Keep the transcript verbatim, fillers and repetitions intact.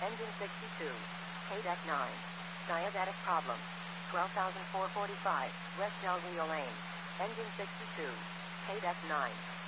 Engine sixty-two. K deck nine. Diabetic problem. twelve thousand four hundred forty-five, West Del Rio Lane. Engine sixty-two. K deck nine.